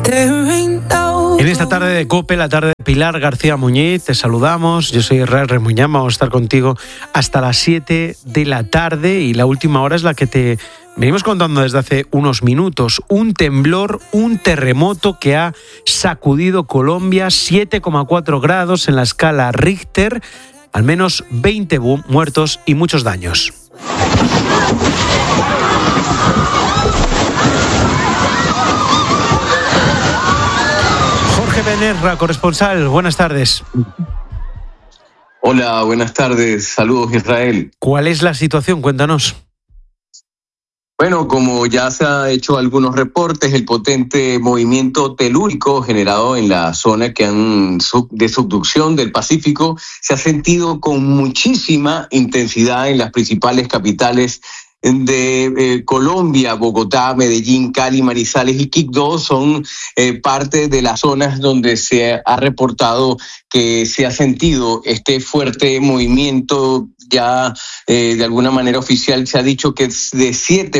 En esta tarde de COPE, la tarde de Pilar García Muñiz, te saludamos. Yo soy Israel Remuñán, vamos a estar contigo hasta las 7 de la tarde y la última hora es la que te venimos contando desde hace unos minutos. Un temblor, un terremoto que ha sacudido Colombia, 7,4 grados en la escala Richter, al menos 20 muertos y muchos daños. Benerra, corresponsal, buenas tardes. Hola, buenas tardes, saludos Israel. ¿Cuál es la situación? Cuéntanos. Bueno, como ya se ha hecho algunos reportes, el potente movimiento telúrico generado en la zona de subducción del Pacífico se ha sentido con muchísima intensidad en las principales capitales de Colombia. Bogotá, Medellín, Cali, Manizales y Quibdó son parte de las zonas donde se ha reportado que se ha sentido este fuerte movimiento. Ya de alguna manera oficial se ha dicho que es de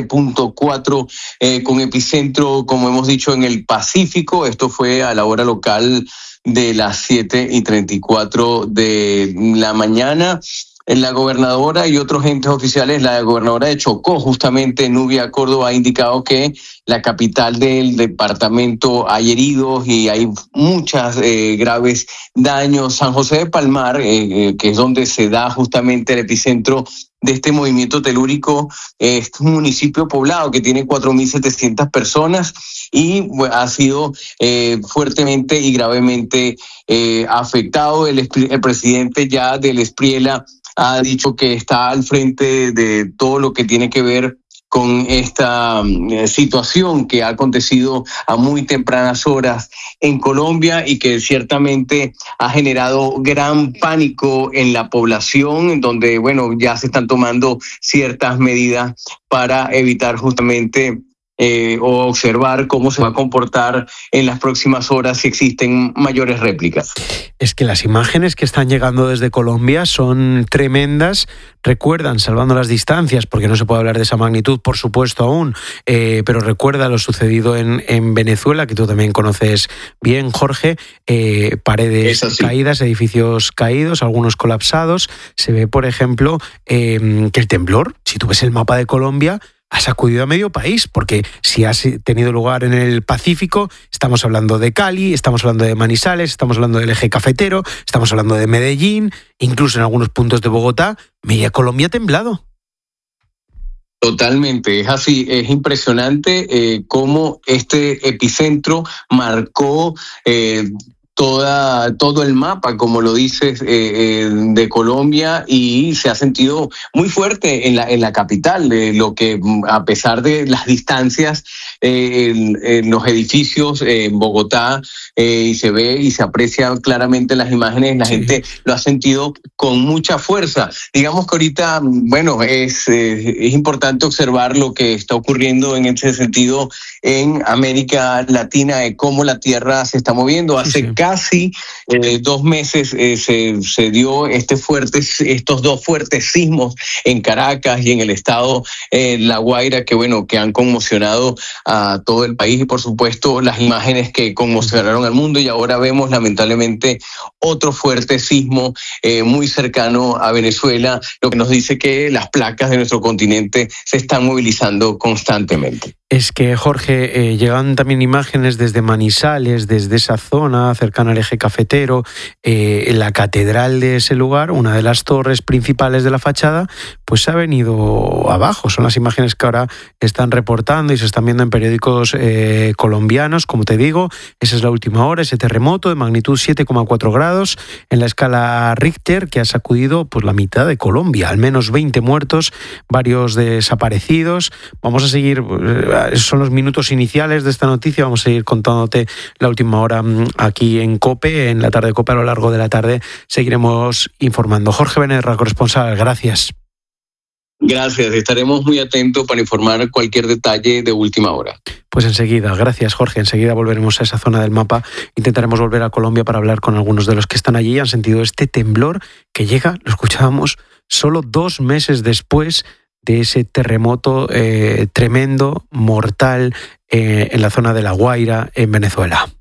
7.4 con epicentro, como hemos dicho, en el Pacífico. Esto fue a la hora local de las 7:34 de la mañana. La gobernadora y otros entes oficiales, la gobernadora de Chocó, justamente Nubia Córdoba, ha indicado que la capital del departamento hay heridos y hay muchas graves daños. San José de Palmar, que es donde se da justamente el epicentro de este movimiento telúrico, es un municipio poblado que tiene 4.700 personas y ha sido fuertemente y gravemente afectado. El presidente ya del Espriela ha dicho que está al frente de todo lo que tiene que ver con esta situación que ha acontecido a muy tempranas horas en Colombia y que ciertamente ha generado gran pánico en la población, donde, bueno, ya se están tomando ciertas medidas para evitar justamente o observar cómo se va a comportar en las próximas horas si existen mayores réplicas. Es que las imágenes que están llegando desde Colombia son tremendas. Recuerdan, salvando las distancias, porque no se puede hablar de esa magnitud, por supuesto, aún, pero recuerda lo sucedido en Venezuela, que tú también conoces bien, Jorge, paredes caídas, edificios caídos, algunos colapsados. Se ve, por ejemplo, que el temblor, si tú ves el mapa de Colombia, ha sacudido a medio país, porque si ha tenido lugar en el Pacífico, estamos hablando de Cali, estamos hablando de Manizales, estamos hablando del eje cafetero, estamos hablando de Medellín, incluso en algunos puntos de Bogotá, media Colombia ha temblado. Totalmente, es así, es impresionante cómo este epicentro marcó todo el mapa, como lo dices, de Colombia, y se ha sentido muy fuerte en la capital, lo que a pesar de las distancias en los edificios en Bogotá, y se ve y se aprecia claramente las imágenes, la gente lo ha sentido con mucha fuerza. Digamos que ahorita, bueno, es importante observar lo que está ocurriendo en ese sentido en América Latina, de cómo la Tierra se está moviendo. Hace casi 2 meses se dio estos 2 fuertes sismos en Caracas y en el estado La Guaira, que han conmocionado a todo el país, y por supuesto las imágenes que conmocionaron al mundo. Y ahora vemos lamentablemente otro fuerte sismo muy cercano a Venezuela, lo que nos dice que las placas de nuestro continente se están movilizando constantemente. Es que, Jorge, llegan también imágenes desde Manizales, desde esa zona cercana al eje cafetero, en la catedral de ese lugar, una de las torres principales de la fachada, pues se ha venido abajo. Son las imágenes que ahora están reportando y se están viendo en periódicos colombianos. Como te digo, esa es la última hora, ese terremoto de magnitud 7,4 grados en la escala Richter, que ha sacudido pues la mitad de Colombia, al menos 20 muertos, varios desaparecidos. Vamos a seguir... Son los minutos iniciales de esta noticia. Vamos a ir contándote la última hora aquí en COPE, en la tarde de COPE. A lo largo de la tarde seguiremos informando. Jorge Benerra, corresponsal, gracias. Gracias, estaremos muy atentos para informar cualquier detalle de última hora. Pues enseguida, gracias Jorge, enseguida volveremos a esa zona del mapa, intentaremos volver a Colombia para hablar con algunos de los que están allí y han sentido este temblor que llega, lo escuchábamos, solo 2 meses después de ese terremoto tremendo, mortal, en la zona de La Guaira, en Venezuela.